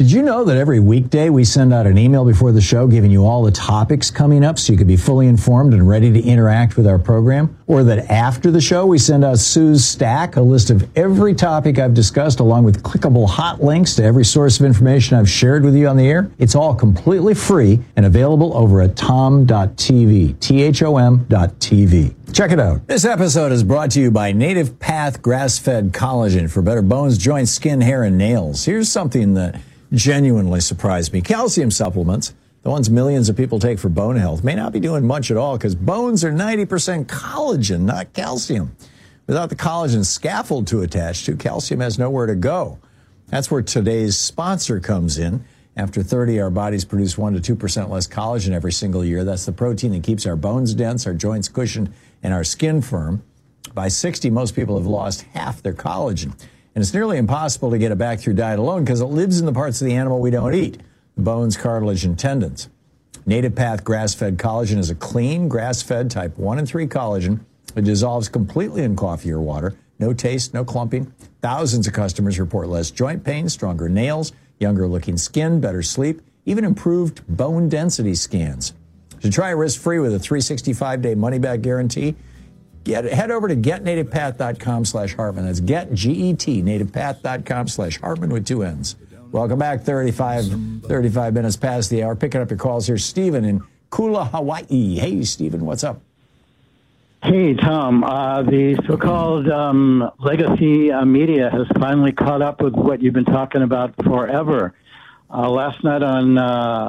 Did you know that every weekday we send out an email before the show giving you all the topics coming up so you can be fully informed and ready to interact with our program? Or that after the show we send out Sue's Stack, a list of every topic I've discussed along with clickable hot links to every source of information I've shared with you on the air? It's all completely free and available over at tom.tv, THOM.tv. Check it out. This episode is brought to you by Native Path Grass-Fed Collagen for better bones, joints, skin, hair, and nails. Here's something that genuinely surprised me. Calcium supplements, the ones millions of people take for bone health, may not be doing much at all because bones are 90% collagen, not calcium. Without the collagen scaffold to attach to, calcium has nowhere to go. That's where today's sponsor comes in. After 30, our bodies produce 1% to 2% less collagen every single year. That's the protein that keeps our bones dense, our joints cushioned, and our skin firm. By 60, most people have lost half their collagen. And it's nearly impossible to get it back through diet alone because it lives in the parts of the animal we don't eat, the bones, cartilage, and tendons. Native Path Grass-Fed Collagen is a clean, grass-fed type 1 and 3 collagen. It dissolves completely in coffee or water. No taste, no clumping. Thousands of customers report less joint pain, stronger nails, younger-looking skin, better sleep, even improved bone density scans. To try risk-free with a 365-day money-back guarantee, head over to getnativepath.com/Hartman. That's get, G-E-T, nativepath.com/Hartman with 2 N's. Welcome back, 35 minutes past the hour. Picking up your calls here, Stephen in Kula, Hawaii. Hey, Stephen, what's up? Hey, Tom. The so-called legacy media has finally caught up with what you've been talking about forever. Last night on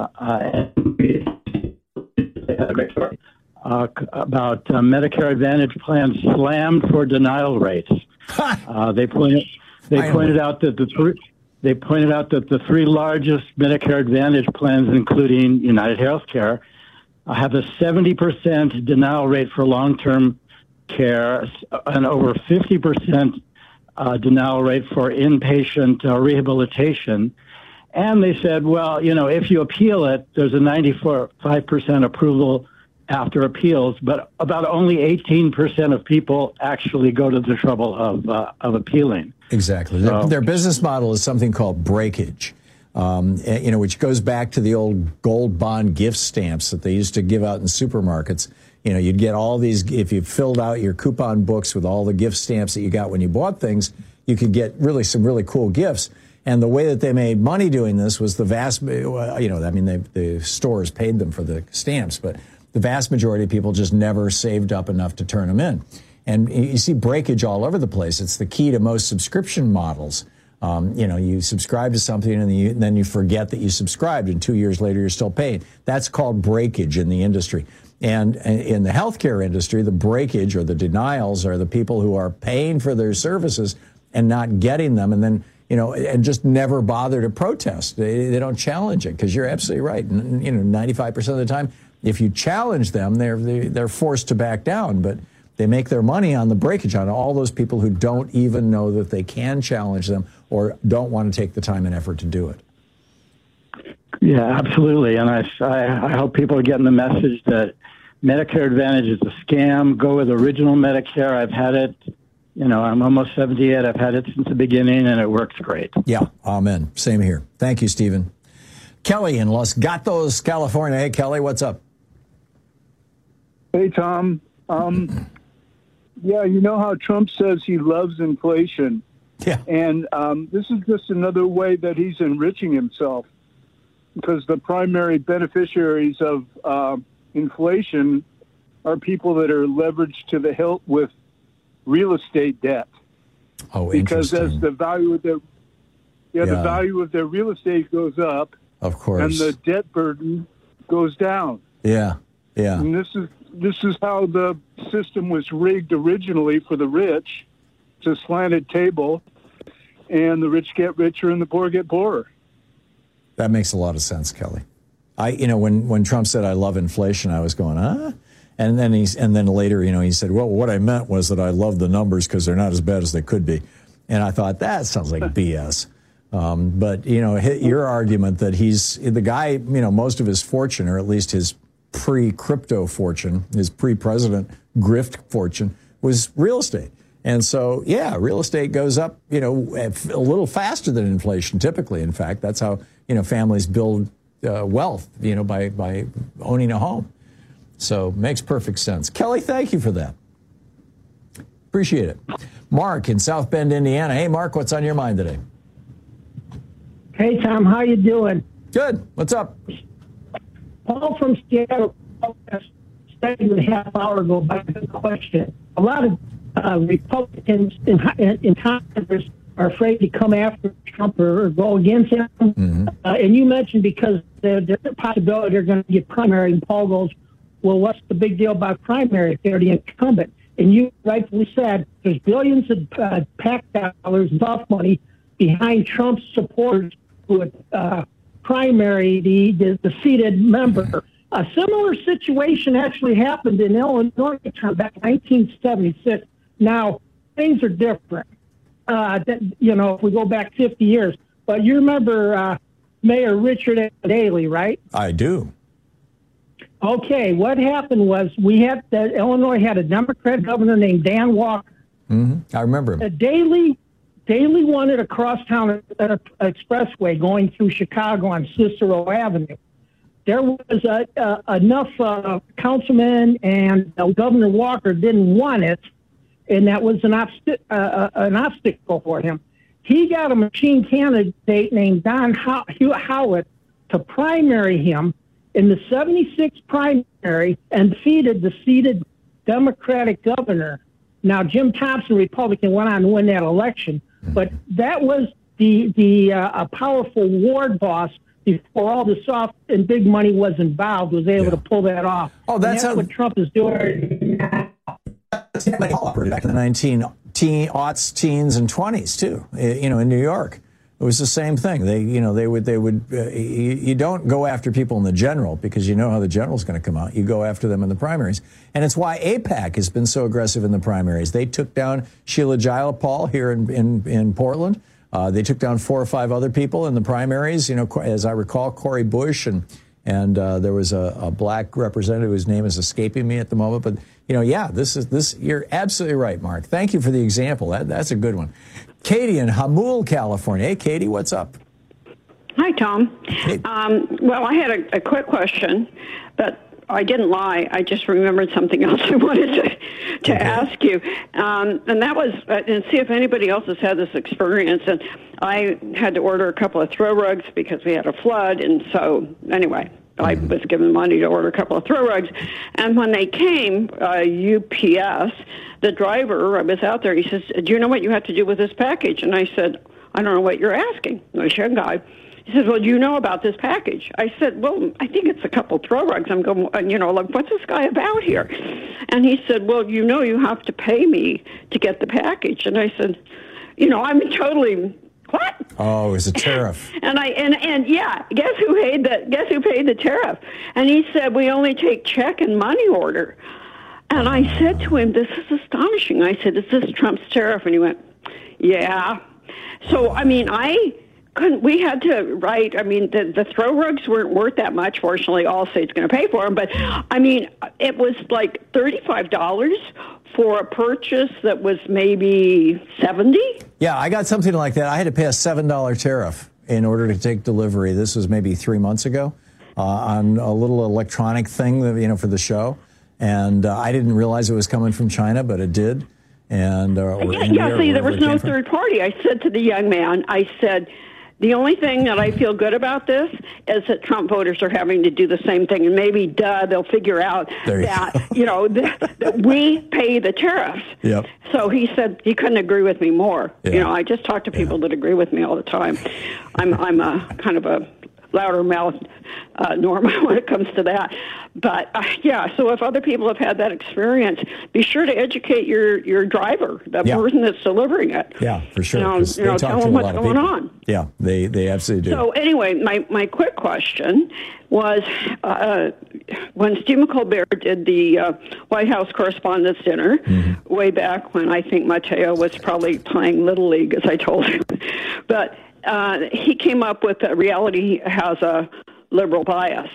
about Medicare Advantage plans slammed for denial rates. They pointed out that the 3 largest Medicare Advantage plans, including United Healthcare, have a 70% denial rate for long-term care and over 50% denial rate for inpatient rehabilitation. And they said, well, if you appeal it, there's a 95% approval after appeals, but about only 18% of people actually go to the trouble of appealing. Exactly. So, their business model is something called breakage. Which goes back to the old gold bond gift stamps that they used to give out in supermarkets. You'd get all these, if you filled out your coupon books with all the gift stamps that you got when you bought things, you could get some really cool gifts. And the way that they made money doing this was the stores paid them for the stamps, but the vast majority of people just never saved up enough to turn them in. And you see breakage all over the place. It's the key to most subscription models. You subscribe to something and then you forget that you subscribed, and 2 years later you're still paying. That's called breakage in the industry. And in the healthcare industry, the breakage or the denials are the people who are paying for their services and not getting them, and then and just never bother to protest. They don't challenge it, because you're absolutely right. 95% of the time, if you challenge them, they're forced to back down, but they make their money on the breakage, on all those people who don't even know that they can challenge them or don't want to take the time and effort to do it. Yeah, absolutely. And I hope people are getting the message that Medicare Advantage is a scam. Go with original Medicare. I've had it. I'm almost 78. I've had it since the beginning, and it works great. Yeah, amen. Same here. Thank you, Stephen. Kelly in Los Gatos, California. Hey, Kelly, what's up? Hey, Tom. Yeah, you know how Trump says he loves inflation. Yeah. And this is just another way that he's enriching himself, because the primary beneficiaries of inflation are people that are leveraged to the hilt with real estate debt. Oh, because interesting. as the value of the value of their real estate goes up, of course, and the debt burden goes down. Yeah, yeah. And this is how the system was rigged originally for the rich. It's a slanted table, and the rich get richer and the poor get poorer. That makes a lot of sense, Kelly. When Trump said I love inflation, I was going, huh? And then later, he said, well, what I meant was that I love the numbers because they're not as bad as they could be. And I thought, that sounds like BS. But your argument that he's the guy, most of his fortune, or at least his pre-crypto fortune, his pre-president grift fortune, was real estate. And so, yeah, real estate goes up, a little faster than inflation typically. In fact, that's how, families build wealth, by owning a home. So makes perfect sense. Kelly, thank you for that. Appreciate it. Mark in South Bend, Indiana. Hey, Mark, what's on your mind today? Hey, Tom, how you doing? Good. What's up? Paul from Seattle studied a half hour ago by the question. A lot of Republicans in Congress are afraid to come after Trump or go against him. Mm-hmm. And you mentioned because there's a possibility they're going to get primary, and Paul goes, well, what's the big deal about primary if they're the incumbent? And you rightfully said there's billions of PAC dollars, buff money behind Trump's supporters who would primary the seated member. A similar situation actually happened in Illinois back in 1976. Now, things are different, if we go back 50 years. But you remember Mayor Richard Daley, right? I do. Okay, what happened was Illinois had a Democrat governor named Dan Walker. Mm-hmm. I remember him. Daley wanted a crosstown expressway going through Chicago on Cicero Avenue. There was enough councilmen and Governor Walker didn't want it, and that was an obstacle for him. He got a machine candidate named Don Howitt to primary him in the 76 primary and defeated the seated Democratic governor. Now, Jim Thompson, Republican, went on to win that election, but that was a powerful ward boss before all the soft and big money was involved, was able to pull that off. Oh, that's what Trump is doing. Back in the 19aughts, teens, and 20s too. In New York, it was the same thing. They would. You don't go after people in the general because you know how the general's going to come out. You go after them in the primaries, and it's why AIPAC has been so aggressive in the primaries. They took down Sheila Jayapal here in Portland. They took down 4 or 5 other people in the primaries. As I recall, Cori Bush and there was a black representative whose name is escaping me at the moment. But this. You're absolutely right, Mark. Thank you for the example. That's a good one. Katie in Hamul, California. Hey, Katie, what's up? Hi, Tom. Hey. Well, I had a quick question, but I didn't lie. I just remembered something else I wanted to ask you. And that was, and see if anybody else has had this experience. And I had to order a couple of throw rugs because we had a flood. And so, anyway, I was given money to order a couple of throw rugs. And when they came, UPS, the driver, I was out there, he says, do you know what you have to do with this package? And I said, I don't know what you're asking. The young guy. He says, well, do you know about this package? I said, well, I think it's a couple throw rugs. I'm going, what's this guy about here? And he said, well, you have to pay me to get the package. And I said, I'm totally, what? Oh, it's a tariff. and guess who paid the tariff? And he said, we only take check and money order. And I said to him, this is astonishing. I said, is this Trump's tariff? And he went, yeah. So, we had to write, the throw rugs weren't worth that much. Fortunately, Allstate's going to pay for them. But, it was like $35 for a purchase that was maybe $70. Yeah, I got something like that. I had to pay a $7 tariff in order to take delivery. This was maybe 3 months ago on a little electronic thing, for the show. And I didn't realize it was coming from China, but it did. And there was no third party. I said to the young man, the only thing that I feel good about this is that Trump voters are having to do the same thing, and maybe, they'll figure out that we pay the tariffs. Yep. So he said he couldn't agree with me more. Yeah. I just talk to people that agree with me all the time. I'm a kind of a louder mouth Norma when it comes to that. But so if other people have had that experience, be sure to educate your driver, the person that's delivering it. Yeah, for sure. Tell them what's going on. Yeah, they absolutely do. So anyway, my quick question was when Stephen Colbert did the White House Correspondents' Dinner way back when I think Mateo was probably playing Little League, as I told him. But he came up with reality has a liberal bias.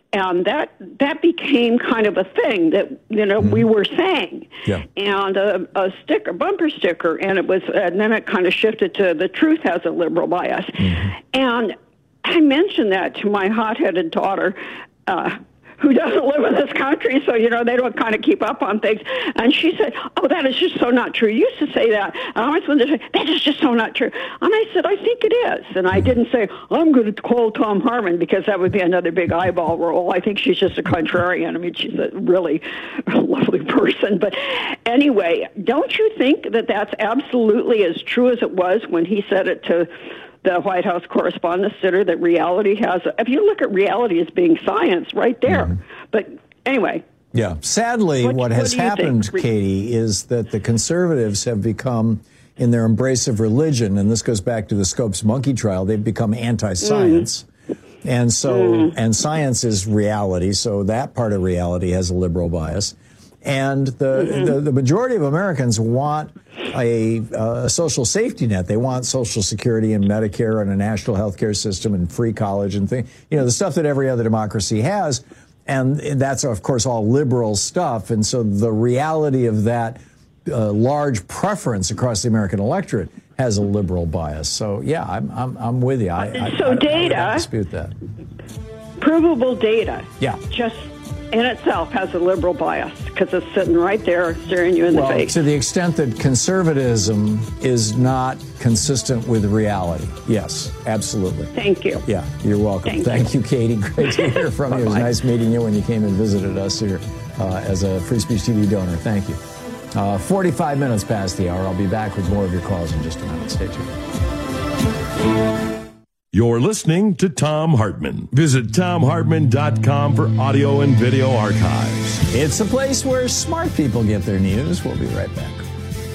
And that became kind of a thing that, we were saying. Yeah. And a bumper sticker, and then it kind of shifted to the truth has a liberal bias. Mm-hmm. And I mentioned that to my hot-headed daughter, who doesn't live in this country, so, they don't kind of keep up on things. And she said, oh, that is just so not true. You used to say that. And I always wanted to say, that is just so not true. And I said, I think it is. And I didn't say, I'm going to call Thom Hartmann, because that would be another big eyeball roll. I think she's just a contrarian. I mean, she's a really lovely person. But anyway, don't you think that that's absolutely as true as it was when he said it to the White House Correspondents' Dinner, that reality has, if you look at reality as being science right there. Mm-hmm. But anyway. Yeah. Sadly, what has happened, Katie, is that the conservatives have become, in their embrace of religion, and this goes back to the Scopes monkey trial, they've become anti-science. Mm-hmm. And so, and science is reality, so that part of reality has a liberal bias. And the majority of Americans want a social safety net. They want Social Security and Medicare and a national health care system and free college and things, the stuff that every other democracy has. And that's, of course, all liberal stuff. And so the reality of that large preference across the American electorate has a liberal bias. So, yeah, I'm with you. I don't dispute that. Provable data. Yeah. Just in itself has a liberal bias, because it's sitting right there staring you in the face. To the extent that conservatism is not consistent with reality. Yes, absolutely. Thank you. Yeah, you're welcome. Thank you, Katie. Great to hear from you. It was nice meeting you when you came and visited us here as a Free Speech TV donor. Thank you. 45 minutes past the hour. I'll be back with more of your calls in just a minute. Stay tuned. You're listening to Thom Hartmann. Visit ThomHartmann.com for audio and video archives. It's a place where smart people get their news. We'll be right back.